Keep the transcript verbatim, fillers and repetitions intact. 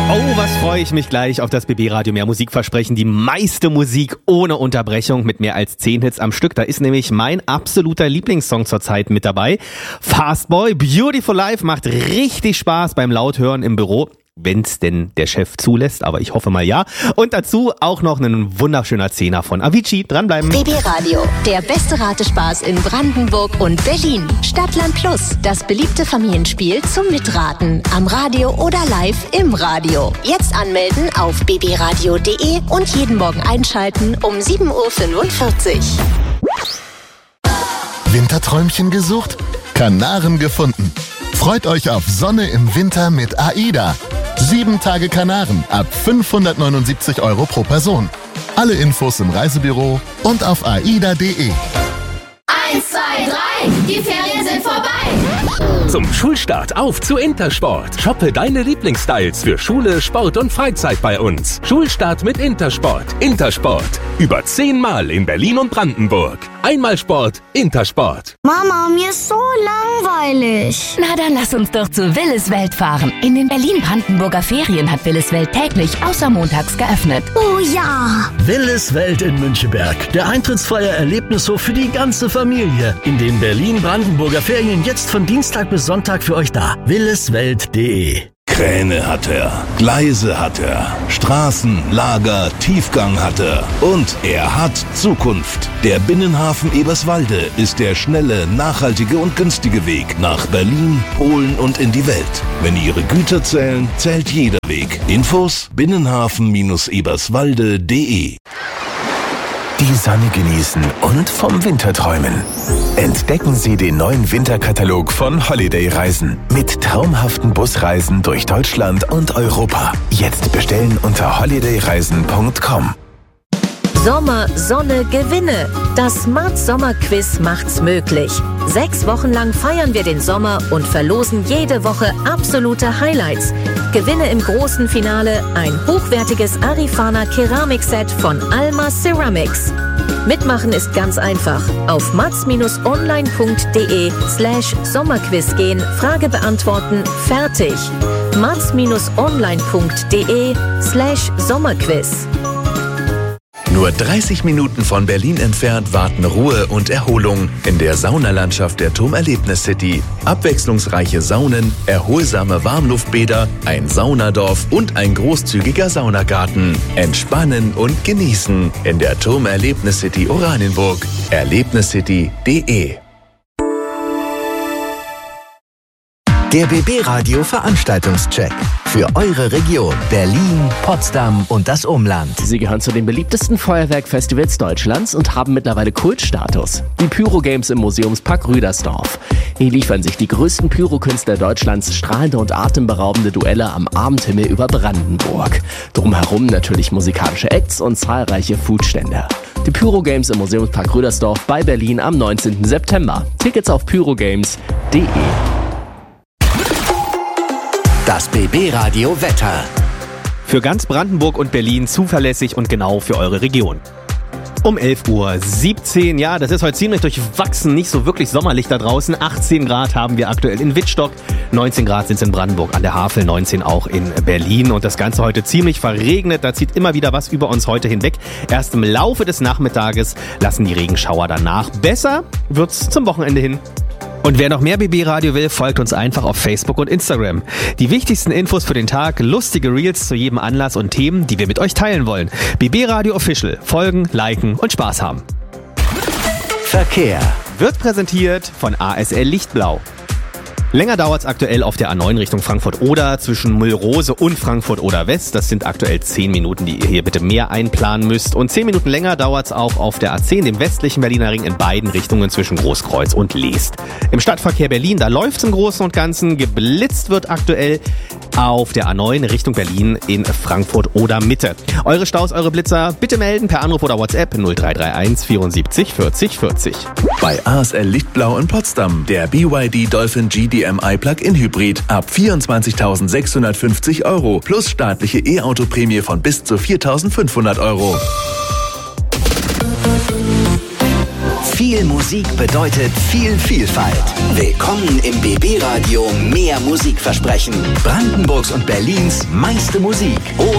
Oh, was freue ich mich gleich auf das B B-Radio Mehr Musikversprechen. Die meiste Musik ohne Unterbrechung mit mehr als zehn Hits am Stück. Da ist nämlich mein absoluter Lieblingssong zurzeit mit dabei. Fastboy, Beautiful Life, macht richtig Spaß beim Lauthören im Büro. Wenn's denn der Chef zulässt, aber ich hoffe mal ja. Und dazu auch noch ein wunderschöner Zehner von Avicii. Dranbleiben. B B-Radio, der beste Ratespaß in Brandenburg und Berlin. Stadtland Plus, das beliebte Familienspiel zum Mitraten. Am Radio oder live im Radio. Jetzt anmelden auf b b radio punkt d e und jeden Morgen einschalten um sieben Uhr fünfundvierzig. Winterträumchen gesucht? Kanaren gefunden. Freut euch auf Sonne im Winter mit AIDA. Sieben Tage Kanaren ab fünfhundertneunundsiebzig Euro pro Person. Alle Infos im Reisebüro und auf aida punkt d e. Eins, zwei, drei, die Ferien sind vorbei. Zum Schulstart auf zu Intersport. Shoppe deine Lieblingsstyles für Schule, Sport und Freizeit bei uns. Schulstart mit Intersport. Intersport. Über zehnmal in Berlin und Brandenburg. Einmal Sport, Intersport. Mama, mir ist so langweilig. Na, dann lass uns doch zu Willis Welt fahren. In den Berlin-Brandenburger Ferien hat Willis Welt täglich außer montags geöffnet. Oh ja. Willis Welt in Müncheberg. Der eintrittsfreie Erlebnishof für die ganze Familie. In den Berlin-Brandenburger Ferien jetzt von Dienstag bis Sonntag für euch da. williswelt punkt d e. Kräne hat er, Gleise hat er, Straßen, Lager, Tiefgang hat er und er hat Zukunft. Der Binnenhafen Eberswalde ist der schnelle, nachhaltige und günstige Weg nach Berlin, Polen und in die Welt. Wenn Ihre Güter zählen, zählt jeder Weg. Infos binnenhafen eberswalde punkt d e. Die Sonne genießen und vom Winter träumen. Entdecken Sie den neuen Winterkatalog von Holiday Reisen mit traumhaften Busreisen durch Deutschland und Europa. Jetzt bestellen unter holiday reisen punkt com. Sommer, Sonne, Gewinne. Das Mats Sommerquiz macht's möglich. Sechs Wochen lang feiern wir den Sommer und verlosen jede Woche absolute Highlights. Gewinne im großen Finale ein hochwertiges Arifana Keramikset von Alma Ceramics. Mitmachen ist ganz einfach. Auf mats-online punkt d e slash Sommerquiz gehen, Frage beantworten, fertig. mats-online punkt d e slash Sommerquiz. Nur dreißig Minuten von Berlin entfernt warten Ruhe und Erholung in der Saunalandschaft der Turm Erlebnis City. Abwechslungsreiche Saunen, erholsame Warmluftbäder, ein Saunadorf und ein großzügiger Saunagarten. Entspannen und genießen in der Turm Erlebnis City Oranienburg. erlebniscity punkt d e. Der B B-Radio Veranstaltungscheck für eure Region Berlin, Potsdam und das Umland. Sie gehören zu den beliebtesten Feuerwerkfestivals Deutschlands und haben mittlerweile Kultstatus. Die Pyro-Games im Museumspark Rüdersdorf. Hier liefern sich die größten Pyrokünstler Deutschlands strahlende und atemberaubende Duelle am Abendhimmel über Brandenburg. Drumherum natürlich musikalische Acts und zahlreiche Foodstände. Die Pyro-Games im Museumspark Rüdersdorf bei Berlin am neunzehnten September. Tickets auf pyrogames punkt d e. Das B B-Radio Wetter. Für ganz Brandenburg und Berlin zuverlässig und genau für eure Region. Um elf Uhr siebzehn, ja, das ist heute ziemlich durchwachsen, nicht so wirklich sommerlich da draußen. achtzehn Grad haben wir aktuell in Wittstock, neunzehn Grad sind es in Brandenburg an der Havel, neunzehn auch in Berlin und das Ganze heute ziemlich verregnet. Da zieht immer wieder was über uns heute hinweg. Erst im Laufe des Nachmittages lassen die Regenschauer danach. Besser wird's zum Wochenende hin. Und wer noch mehr B B-Radio will, folgt uns einfach auf Facebook und Instagram. Die wichtigsten Infos für den Tag, lustige Reels zu jedem Anlass und Themen, die wir mit euch teilen wollen. B B-Radio Official. Folgen, liken und Spaß haben. Verkehr wird präsentiert von A S L Lichtblau. Länger dauert es aktuell auf der A neun Richtung Frankfurt-Oder zwischen Müllrose und Frankfurt-Oder West. Das sind aktuell zehn Minuten, die ihr hier bitte mehr einplanen müsst. Und zehn Minuten länger dauert es auch auf der A zehn, dem westlichen Berliner Ring, in beiden Richtungen zwischen Großkreuz und Leest. Im Stadtverkehr Berlin, da läuft es im Großen und Ganzen. Geblitzt wird aktuell auf der A neun Richtung Berlin in Frankfurt-Oder Mitte. Eure Staus, eure Blitzer bitte melden per Anruf oder WhatsApp null drei drei eins vierundsiebzig vierzig vierzig. Bei A S L Lichtblau in Potsdam der B Y D Dolphin G D M I Plug-in Hybrid ab vierundzwanzigtausendsechshundertfünfzig Euro plus staatliche E-Auto-Prämie von bis zu viertausendfünfhundert Euro. Viel Musik bedeutet viel Vielfalt. Willkommen im B B Radio Mehr Musikversprechen. Brandenburgs und Berlins meiste Musik. Ohne